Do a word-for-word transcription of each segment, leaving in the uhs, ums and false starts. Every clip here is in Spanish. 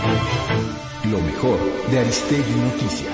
Lo mejor de Aristegui Noticias.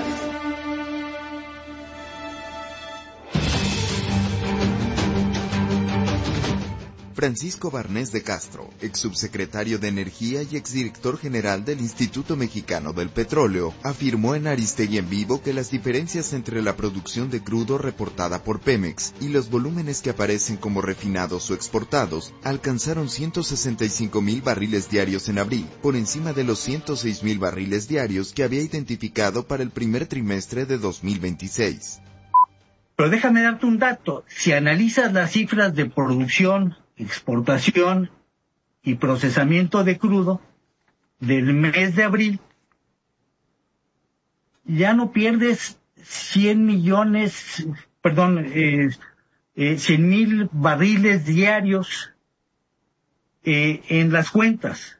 Francisco Barnés de Castro, ex subsecretario de Energía y exdirector general del Instituto Mexicano del Petróleo, afirmó en Aristegui en Vivo que las diferencias entre la producción de crudo reportada por Pemex y los volúmenes que aparecen como refinados o exportados alcanzaron ciento sesenta y cinco mil barriles diarios en abril, por encima de los ciento seis mil barriles diarios que había identificado para el primer trimestre de dos mil veintiséis. Pero déjame darte un dato. Si analizas las cifras de producción, exportación y procesamiento de crudo del mes de abril, ya no pierdes cien millones, perdón, eh, eh, cien mil barriles diarios eh, en las cuentas.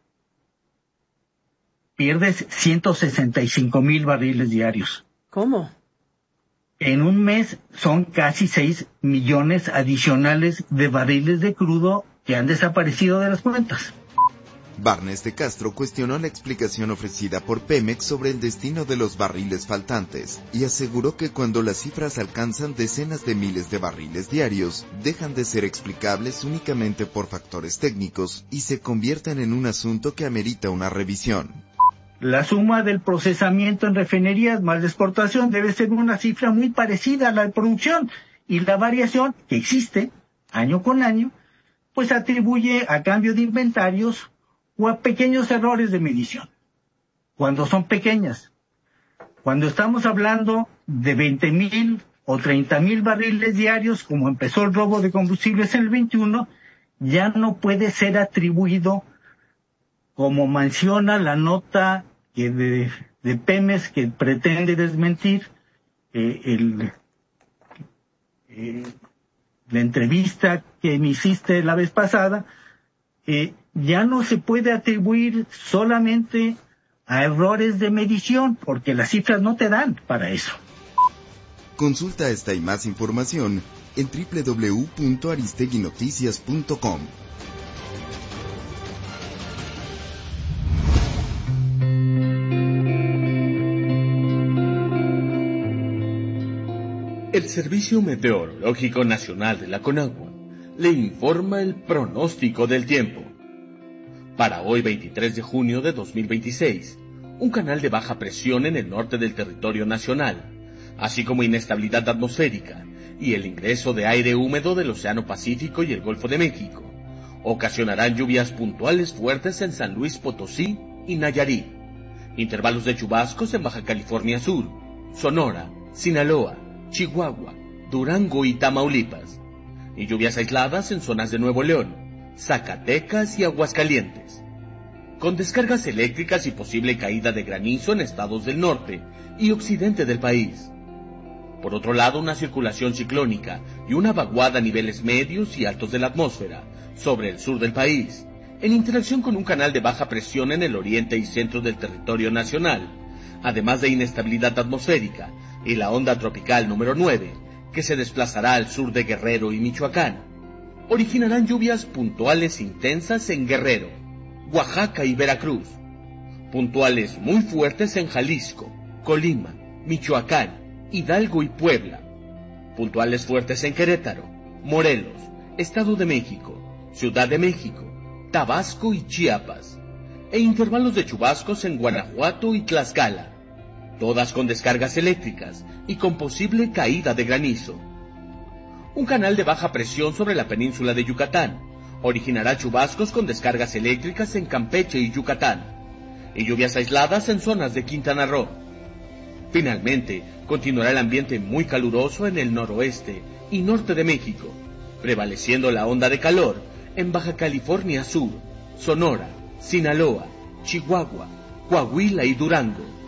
Pierdes ciento sesenta y cinco mil barriles diarios. ¿Cómo? En un mes son casi seis millones adicionales de barriles de crudo que han desaparecido de las cuentas. Barnés de Castro cuestionó la explicación ofrecida por Pemex sobre el destino de los barriles faltantes y aseguró que cuando las cifras alcanzan decenas de miles de barriles diarios, dejan de ser explicables únicamente por factores técnicos y se convierten en un asunto que amerita una revisión. La suma del procesamiento en refinerías más la exportación debe ser una cifra muy parecida a la de producción, y la variación que existe año con año pues atribuye a cambio de inventarios o a pequeños errores de medición. Cuando son pequeñas, cuando estamos hablando de veinte mil o treinta mil barriles diarios, como empezó el robo de combustibles en el veintiuno, ya no puede ser atribuido, como menciona la nota que de, de Pemex, que pretende desmentir eh, el, eh, la entrevista que me hiciste la vez pasada, eh, ya no se puede atribuir solamente a errores de medición, porque las cifras no te dan para eso. Consulta esta y más información en doble u doble u doble u punto aristegui noticias punto com. El Servicio Meteorológico Nacional de la Conagua le informa el pronóstico del tiempo. Para hoy, veintitrés de junio de dos mil veintiséis, un canal de baja presión en el norte del territorio nacional, así como inestabilidad atmosférica y el ingreso de aire húmedo del Océano Pacífico y el Golfo de México, ocasionarán lluvias puntuales fuertes en San Luis Potosí y Nayarit, intervalos de chubascos en Baja California Sur, Sonora, Sinaloa, Chihuahua, Durango y Tamaulipas, y lluvias aisladas en zonas de Nuevo León, Zacatecas y Aguascalientes, con descargas eléctricas y posible caída de granizo en estados del norte y occidente del país. Por otro lado, una circulación ciclónica y una vaguada a niveles medios y altos de la atmósfera sobre el sur del país, en interacción con un canal de baja presión en el oriente y centro del territorio nacional, además de inestabilidad atmosférica y la onda tropical número nueve, que se desplazará al sur de Guerrero y Michoacán, originarán lluvias puntuales intensas en Guerrero, Oaxaca y Veracruz, puntuales muy fuertes en Jalisco, Colima, Michoacán, Hidalgo y Puebla, puntuales fuertes en Querétaro, Morelos, Estado de México, Ciudad de México, Tabasco y Chiapas, e intervalos de chubascos en Guanajuato y Tlaxcala, todas con descargas eléctricas y con posible caída de granizo. Un canal de baja presión sobre la península de Yucatán originará chubascos con descargas eléctricas en Campeche y Yucatán, y lluvias aisladas en zonas de Quintana Roo. Finalmente, continuará el ambiente muy caluroso en el noroeste y norte de México, prevaleciendo la onda de calor en Baja California Sur, Sonora, Sinaloa, Chihuahua, Coahuila y Durango,